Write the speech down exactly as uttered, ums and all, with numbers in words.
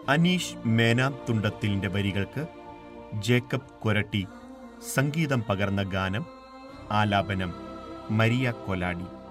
അനീഷ് മേനാം തുണ്ടത്തിലിന്റെ വരികൾക്ക് ജേക്കബ് കൊരട്ടി സംഗീതം പകർന്ന ഗാനം. ആലാപനം മരിയ കൊലാടി.